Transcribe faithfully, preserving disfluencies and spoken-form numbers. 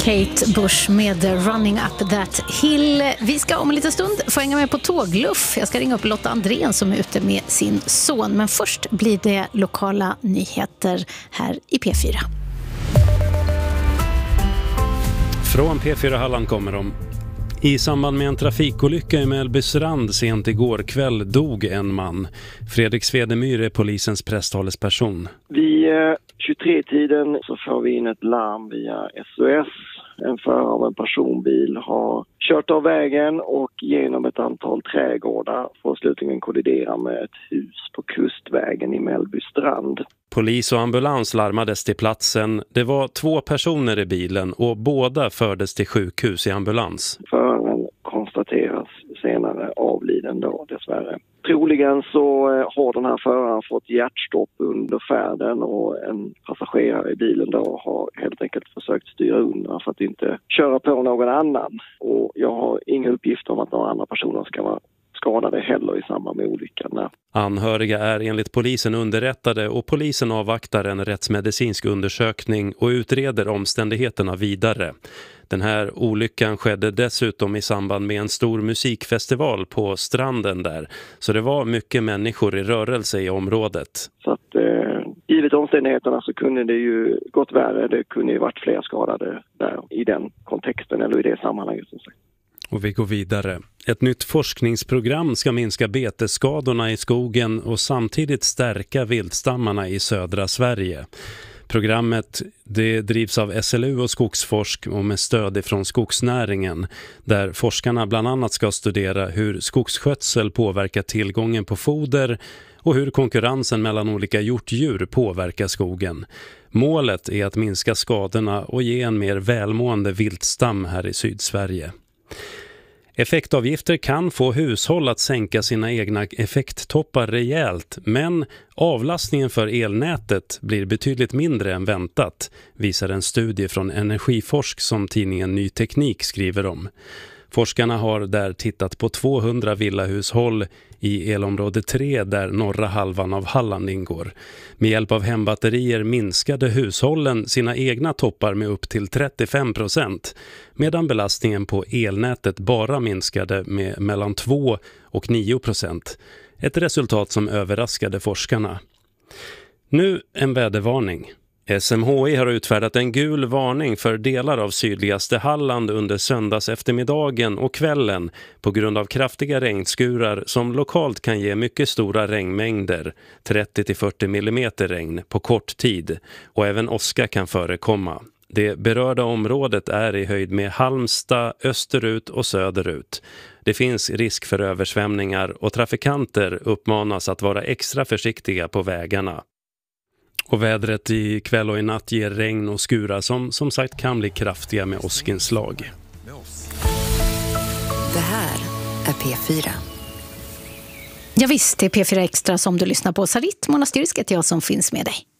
Kate Bush med Running Up That Hill. Vi ska om en liten stund få hänga med på tågluff. Jag ska ringa upp Lotta Andrén som är ute med sin son. Men först blir det lokala nyheter här i P fyra. Från P fyra Halland kommer de. I samband med en trafikolycka i Mellbystrand sent igår kväll dog en man. Fredrik Svedemyr är polisens presstalesperson. Vid tjugotre-tiden så får vi in ett larm via S O S. En förare av en personbil har kört av vägen och genom ett antal trädgårdar får slutligen kollidera med ett hus på kustvägen i Mellbystrand. Polis och ambulans larmades till platsen. Det var två personer i bilen och båda fördes till sjukhus i ambulans. Föraren konstateras senare avliden då, dessvärre. Troligen så har den här föraren fått hjärtstopp under färden och en passagerare i bilen då har helt enkelt försökt styra undan för att inte köra på någon annan. Och jag har inga uppgifter om att några andra personer ska vara skadade heller i samband med olyckan. Anhöriga är enligt polisen underrättade och polisen avvaktar en rättsmedicinsk undersökning och utreder omständigheterna vidare. Den här olyckan skedde dessutom i samband med en stor musikfestival på stranden där. Så det var mycket människor i rörelse i området. Så att eh, givet omständigheterna så kunde det ju gått värre. Det kunde ju varit fler skadade där i den kontexten eller i det sammanhanget som sagt. Och vi går vidare. Ett nytt forskningsprogram ska minska betesskadorna i skogen och samtidigt stärka vildstammarna i södra Sverige. Programmet det drivs av S L U och Skogsforsk och med stöd från skogsnäringen där forskarna bland annat ska studera hur skogsskötsel påverkar tillgången på foder och hur konkurrensen mellan olika hjortdjur påverkar skogen. Målet är att minska skadorna och ge en mer välmående vildstam här i Sydsverige. Effektavgifter kan få hushåll att sänka sina egna effekttoppar rejält, men avlastningen för elnätet blir betydligt mindre än väntat, visar en studie från Energiforsk som tidningen Ny Teknik skriver om. Forskarna har där tittat på tvåhundra villahushåll i elområde tre där norra halvan av Halland ingår. Med hjälp av hembatterier minskade hushållen sina egna toppar med upp till trettiofem procent medan belastningen på elnätet bara minskade med mellan två och nio procent. Ett resultat som överraskade forskarna. Nu en vädervarning. S M H I har utfärdat en gul varning för delar av sydligaste Halland under söndags eftermiddagen och kvällen på grund av kraftiga regnskurar som lokalt kan ge mycket stora regnmängder, trettio till fyrtio millimeter regn på kort tid, och även åska kan förekomma. Det berörda området är i höjd med Halmstad, österut och söderut. Det finns risk för översvämningar och trafikanter uppmanas att vara extra försiktiga på vägarna. Och vädret i kväll och i natt ger regn och skurar som som sagt kan bli kraftiga med åskinslag. Det här är P fyra. Ja visst, det är P fyra Extra som du lyssnar på. Sarit Monastirsk heter jag som finns med dig.